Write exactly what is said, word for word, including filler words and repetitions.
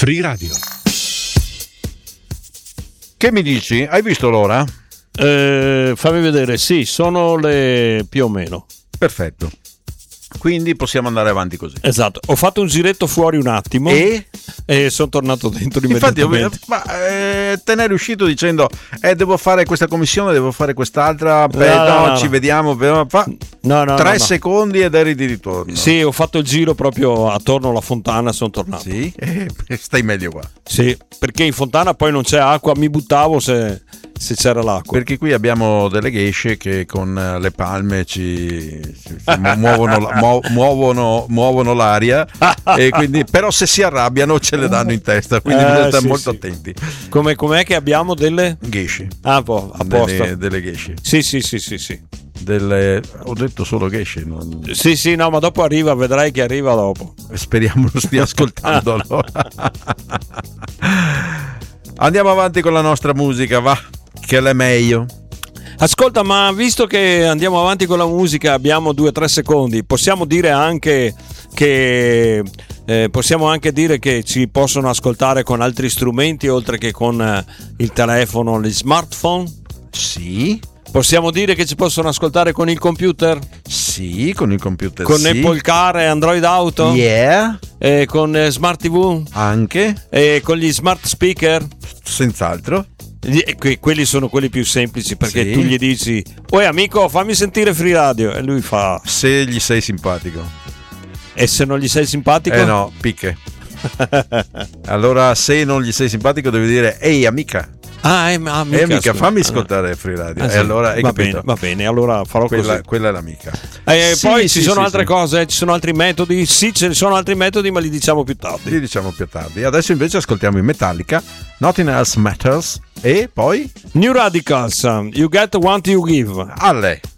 Free Radio. Che mi dici? Hai visto l'ora? Eh, fammi vedere, sì, sono le più o meno. Perfetto. Quindi possiamo andare avanti così. Esatto, ho fatto un giretto fuori un attimo e, e sono tornato dentro infatti, immediatamente. Ma eh, te ne eri uscito dicendo eh, devo fare questa commissione, devo fare quest'altra, beh, no, no, no, ci no. vediamo, fa no, no, tre no, no. secondi ed eri di ritorno. Sì, ho fatto il giro proprio attorno alla fontana, sono tornato. Sì, eh, stai meglio qua. Sì, perché in fontana poi non c'è acqua, mi buttavo se, se c'era l'acqua. Perché qui abbiamo delle geishe che con le palme ci, ci muovono, la, mu, muovono, muovono l'aria e quindi, però se si arrabbiano ce le danno in testa, quindi eh, bisogna stare sì, molto sì. attenti. Come, com'è che abbiamo delle geishe? Ah, po- a posto. Delle, delle geishe. Sì, sì, sì, sì, sì. Delle, ho detto solo geishe. Non... Sì, sì, no, ma dopo arriva, vedrai che arriva dopo. Speriamo non stia ascoltando allora. Andiamo avanti con la nostra musica, va, che l'è meglio. Ascolta, ma visto che andiamo avanti con la musica, abbiamo due o tre secondi, possiamo dire anche che eh, possiamo anche dire che ci possono ascoltare con altri strumenti oltre che con eh, il telefono, gli smartphone? Sì. Possiamo dire che ci possono ascoltare con il computer? Sì, con il computer. Con sì. Apple Car e Android Auto? Yeah. E con eh, Smart tivù? Anche. E con gli smart speaker? Senz'altro. Que- quelli sono quelli più semplici, perché sì. tu gli dici "Oi amico, fammi sentire Free Radio" e lui fa se gli sei simpatico. E se non gli sei simpatico? Eh no, picche. Allora se non gli sei simpatico devi dire "Ehi amica". Ah, è amica, eh, amica fammi ascoltare ah. Free Radio. Ah, e sì. allora hai va capito? bene, va bene, allora farò quella, così. Quella è l'amica. Eh, sì, poi sì, ci sono sì, altre sì. cose, ci sono altri metodi. Sì, ce ne sono altri metodi, ma li diciamo più tardi. Li diciamo più tardi. Adesso invece ascoltiamo i Metallica, Nothing Else Matters, e poi New Radicals, You Get What You Give. a lei.